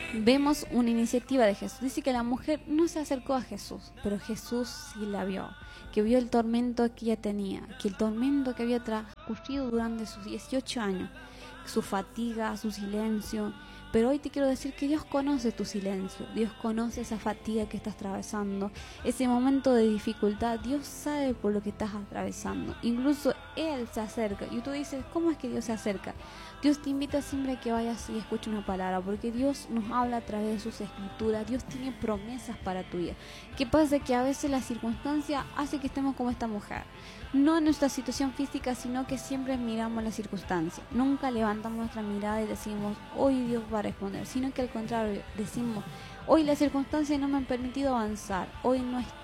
vemos una iniciativa de Jesús. Dice que la mujer no se acercó a Jesús, pero Jesús sí la vio, que vio el tormento que ella tenía, que el tormento que había transcurrido durante sus 18 años, su fatiga, su silencio. Pero hoy te quiero decir que Dios conoce tu silencio, Dios conoce esa fatiga que estás atravesando, ese momento de dificultad. Dios sabe por lo que estás atravesando, incluso Él se acerca. Y tú dices, ¿cómo es que Dios se acerca? Dios te invita siempre a que vayas y escuches una palabra, porque Dios nos habla a través de sus escrituras. Dios tiene promesas para tu vida. ¿Qué pasa? Que a veces la circunstancia hace que estemos como esta mujer, no en nuestra situación física, sino que siempre miramos la circunstancia. Nunca levantamos nuestra mirada y decimos, hoy Dios va a responder, sino que al contrario, decimos, hoy las circunstancias no me han permitido avanzar, hoy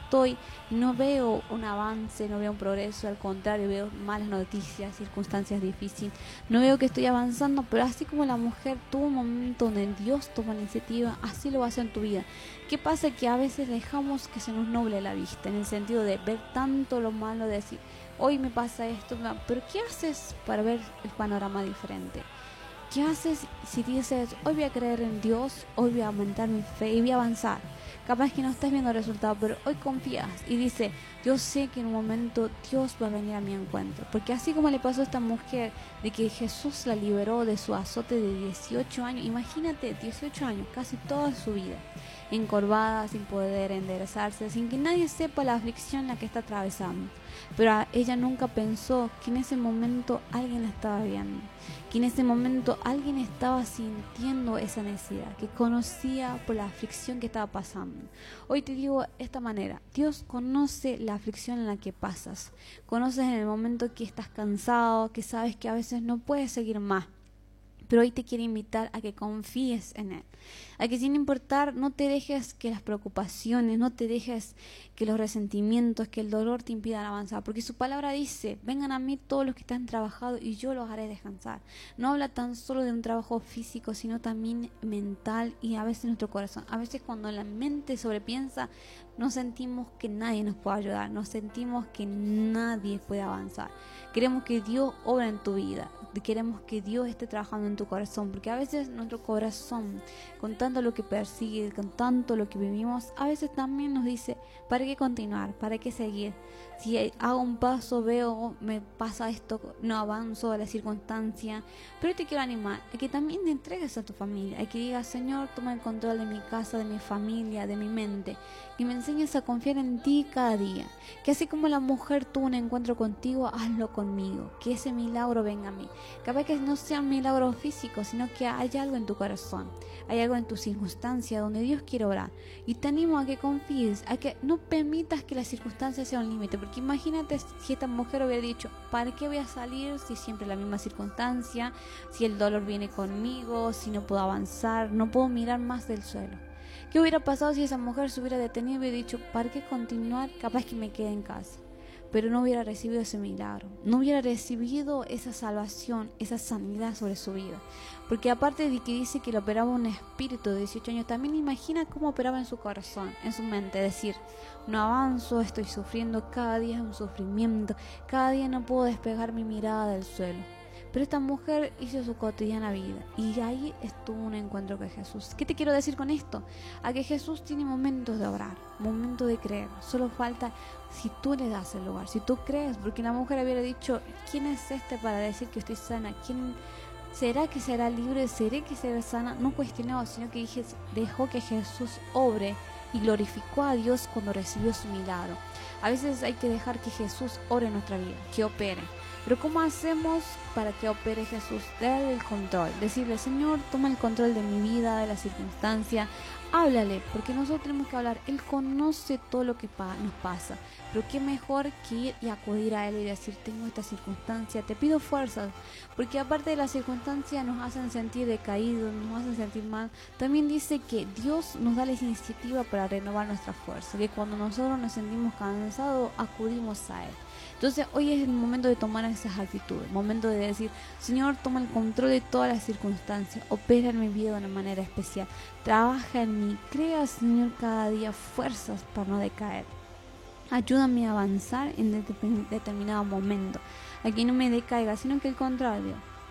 no veo un avance, no veo un progreso, al contrario, veo malas noticias, circunstancias difíciles, no veo que estoy avanzando. Pero así como la mujer tuvo un momento donde Dios toma la iniciativa, así lo va a hacer en tu vida. ¿Qué pasa? Que a veces dejamos que se nos nuble la vista, en el sentido de ver tanto lo malo, de decir, hoy me pasa esto, pero ¿qué haces para ver el panorama diferente? ¿Qué haces si dices, hoy voy a creer en Dios, hoy voy a aumentar mi fe y voy a avanzar? Capaz que no estás viendo resultados, pero hoy confías y dice, yo sé que en un momento Dios va a venir a mi encuentro. Porque así como le pasó a esta mujer, de que Jesús la liberó de su azote de 18 años, imagínate, 18 años, casi toda su vida, encorvada, sin poder enderezarse, sin que nadie sepa la aflicción en la que está atravesando. Pero ella nunca pensó que en ese momento alguien la estaba viendo, que en ese momento alguien estaba sintiendo esa necesidad, que conocía por la aflicción que estaba pasando. Hoy te digo de esta manera, Dios conoce la aflicción en la que pasas, conoces en el momento que estás cansado, que sabes que a veces no puedes seguir más. Pero hoy te quiero invitar a que confíes en Él, a que sin importar no te dejes que las preocupaciones, no te dejes que los resentimientos, que el dolor te impidan avanzar, porque su palabra dice, vengan a mí todos los que están trabajados y yo los haré descansar. No habla tan solo de un trabajo físico, sino también mental y a veces nuestro corazón. A veces cuando la mente sobrepiensa, nos sentimos que nadie nos puede ayudar, nos sentimos que nadie puede avanzar. Queremos que Dios obra en tu vida, queremos que Dios esté trabajando en tu corazón, porque a veces nuestro corazón, con tanto lo que persigue, con tanto lo que vivimos, a veces también nos dice, ¿para qué continuar? ¿Para qué seguir? Si hago un paso, veo, me pasa esto, no avanzo a la circunstancia. Pero te quiero animar a que también te entregues a tu familia, a que digas, Señor, toma el control de mi casa, de mi familia, de mi mente, que me enseñes a confiar en ti cada día, que así como la mujer tuvo un encuentro contigo, hazlo conmigo, que ese milagro venga a mí. Capaz que no sea un milagro físico, sino que hay algo en tu corazón, hay algo en tu circunstancia donde Dios quiere orar. Y te animo a que confíes, a que no permitas que la circunstancia sea un límite, porque imagínate si esta mujer hubiera dicho, ¿para qué voy a salir si siempre la misma circunstancia, si el dolor viene conmigo, si no puedo avanzar, no puedo mirar más del suelo? ¿Qué hubiera pasado si esa mujer se hubiera detenido y hubiera dicho, ¿para qué continuar? Capaz que me quede en casa. Pero no hubiera recibido ese milagro, no hubiera recibido esa salvación, esa sanidad sobre su vida. Porque aparte de que dice que le operaba un espíritu de 18 años, también imagina cómo operaba en su corazón, en su mente. Decir, no avanzo, estoy sufriendo, cada día es un sufrimiento, cada día no puedo despegar mi mirada del suelo. Pero esta mujer hizo su cotidiana vida y ahí estuvo un encuentro con Jesús. ¿Qué te quiero decir con esto? A que Jesús tiene momentos de orar, momentos de creer. Solo falta si tú le das el lugar, si tú crees. Porque la mujer había dicho, ¿quién es este para decir que estoy sana? ¿Quién será que será libre? ¿Seré que será sana? No cuestionó, sino que dejó que Jesús obre y glorificó a Dios cuando recibió su milagro. A veces hay que dejar que Jesús obre en nuestra vida, que opere. Pero ¿cómo hacemos para que opere Jesús? Darle el control, decirle, Señor, toma el control de mi vida, de la circunstancia, háblale, porque nosotros tenemos que hablar. Él conoce todo lo que nos pasa, pero qué mejor que ir y acudir a Él y decir, tengo esta circunstancia, te pido fuerzas, porque aparte de las circunstancias nos hacen sentir decaídos, nos hacen sentir mal, también dice que Dios nos da la iniciativa para renovar nuestra fuerza, que cuando nosotros nos sentimos cansados, acudimos a Él. Entonces hoy es el momento de tomar esas actitudes, momento de decir, Señor, toma el control de todas las circunstancias, opera en mi vida de una manera especial, trabaja en mí, crea, Señor, cada día fuerzas para no decaer. Ayúdame a avanzar en determinado momento, a que no me decaiga, sino que al contrario,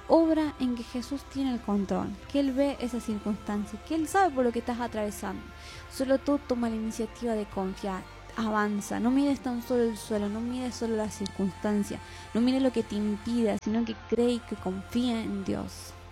obra en que Jesús tiene el control, que Él ve esa circunstancia, que Él sabe por lo que estás atravesando. Solo tú toma la iniciativa de confiar, avanza, no mires tan solo el suelo, no mires solo la circunstancia, no mires lo que te impida, sino que cree y que confía en Dios.